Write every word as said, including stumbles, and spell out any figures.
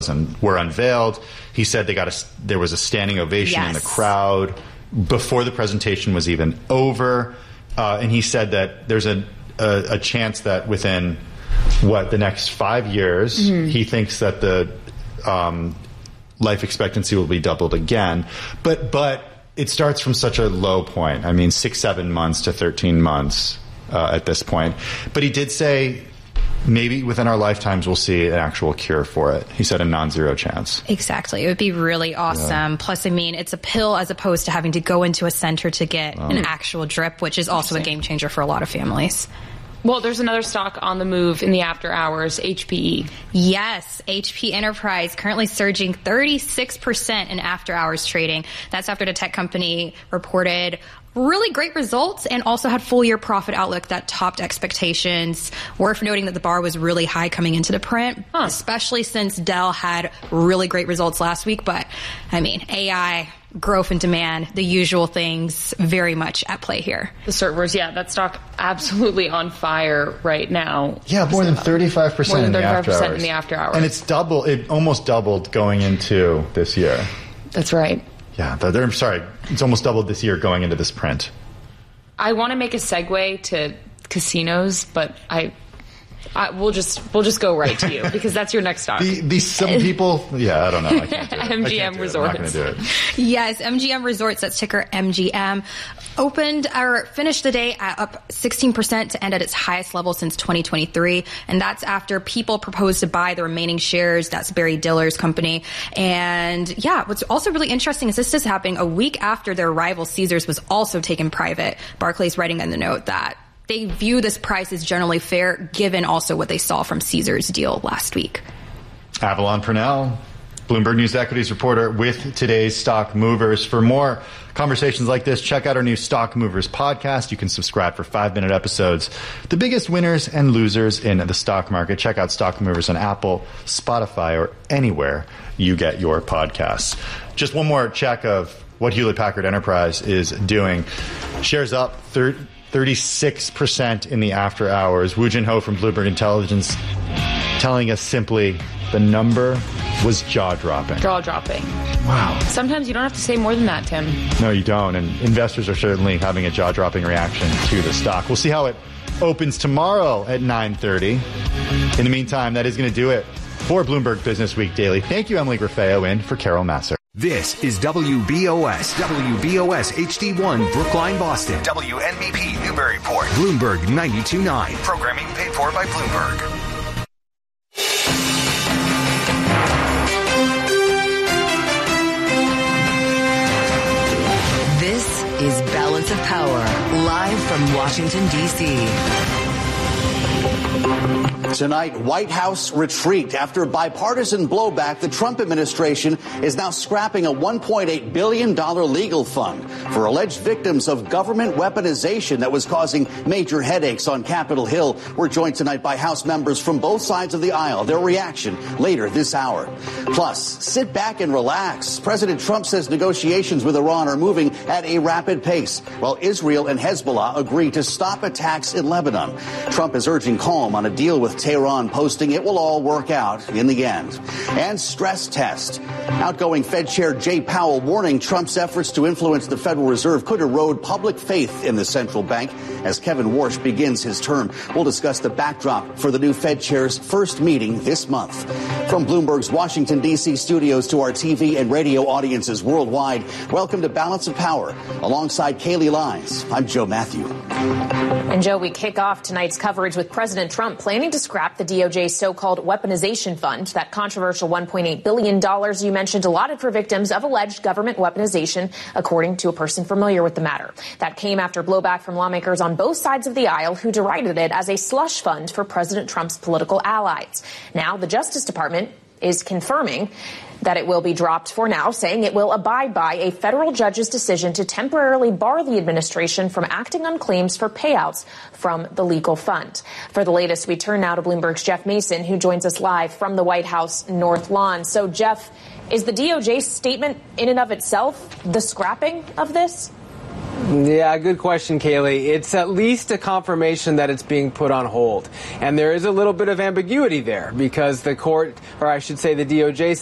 were unveiled. He said they got a, there was a standing ovation yes. in the crowd before the presentation was even over. Uh, and he said that there's a, a, a chance that within, what, the next five years, mm-hmm. he thinks that the um, life expectancy will be doubled again. But but it starts from such a low point. I mean, six, seven months to thirteen months uh, at this point. But he did say maybe within our lifetimes we'll see an actual cure for it. He said a non-zero chance. Exactly. It would be really awesome. Yeah. Plus, I mean, it's a pill as opposed to having to go into a center to get um, an actual drip, which is also a game changer for a lot of families. Well, there's another stock on the move in the after hours, H P E. Yes, H P Enterprise currently surging thirty-six percent in after hours trading. That's after the tech company reported really great results and also had full year profit outlook that topped expectations. Worth noting that the bar was really high coming into the print, huh. especially since Dell had really great results last week. But I mean, A I, growth and demand, the usual things very much at play here. The servers, yeah, that stock absolutely on fire right now. Yeah, more than thirty-five percent in the after hours. in the after hours. And it's double, it almost doubled going into this year. That's right. Yeah, they're, sorry, it's almost doubled this year going into this print. I want to make a segue to casinos, but I, I we'll just we'll just go right to you because that's your next stock. the, these some people, yeah, I don't know. I can't do it. M G M Resorts. I'm not going to do it. Yes, M G M Resorts, that's ticker M G M, opened or finished the day at up sixteen percent to end at its highest level since twenty twenty-three. And that's after people proposed to buy the remaining shares. That's Barry Diller's company. And yeah, what's also really interesting is this is happening a week after their rival Caesars was also taken private. Barclays writing in the note that they view this price as generally fair, given also what they saw from Caesars' deal last week. Avalon Purnell, Bloomberg News Equities reporter with today's Stock Movers. For more conversations like this, check out our new Stock Movers podcast. You can subscribe for five-minute episodes. The biggest winners and losers in the stock market. Check out Stock Movers on Apple, Spotify, or anywhere you get your podcasts. Just one more check of what Hewlett-Packard Enterprise is doing. Shares up thirty-six percent in the after hours. Woo Jin Ho from Bloomberg Intelligence telling us simply the number was jaw-dropping. Jaw-dropping. Wow. Sometimes you don't have to say more than that, Tim. No, you don't. And investors are certainly having a jaw-dropping reaction to the stock. We'll see how it opens tomorrow at nine thirty. In the meantime, that is going to do it for Bloomberg Business Week Daily. Thank you, Emily Griffeo, in for Carol Masser. This is W B O S, W B O S H D one, Brookline, Boston. W N B P, Newburyport. Bloomberg ninety-two point nine. Programming paid for by Bloomberg. This is Balance of Power, live from Washington, D C Tonight, White House retreat. After bipartisan blowback, the Trump administration is now scrapping a one point eight billion dollars legal fund for alleged victims of government weaponization that was causing major headaches on Capitol Hill. We're joined tonight by House members from both sides of the aisle. Their reaction later this hour. Plus, sit back and relax. President Trump says negotiations with Iran are moving at a rapid pace, while Israel and Hezbollah agree to stop attacks in Lebanon. Trump is urging calm on a deal with Tehran, posting it will all work out in the end. And stress test. Outgoing Fed Chair Jay Powell warning Trump's efforts to influence the Federal Reserve could erode public faith in the central bank as Kevin Warsh begins his term. We'll discuss the backdrop for the new Fed Chair's first meeting this month. From Bloomberg's Washington, D C studios to our T V and radio audiences worldwide, welcome to Balance of Power. Alongside Kaylee Lyons, I'm Joe Matthew. And Joe, we kick off tonight's coverage with President Trump planning to scrap the D O J's so-called weaponization fund, that controversial one point eight billion dollars you mentioned allotted for victims of alleged government weaponization, according to a person familiar with the matter. That came after blowback from lawmakers on both sides of the aisle who derided it as a slush fund for President Trump's political allies. Now, the Justice Department is confirming that it will be dropped for now, saying it will abide by a federal judge's decision to temporarily bar the administration from acting on claims for payouts from the legal fund. For the latest, we turn now to Bloomberg's Jeff Mason, who joins us live from the White House North Lawn. So, Jeff, is the D O J statement in and of itself the scrapping of this? Yeah, good question, Kaylee. It's at least a confirmation that it's being put on hold. And there is a little bit of ambiguity there because the court, or I should say the D O J,